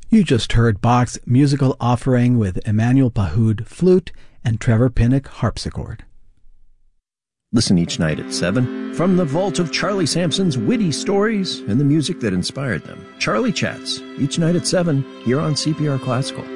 You just heard Bach's musical offering with Emmanuel Pahud, flute, and Trevor Pinnock, harpsichord. Listen each night at 7 from the vault of Charlie Sampson's witty stories and the music that inspired them. Charlie Chats, each night at 7, here on CPR Classical.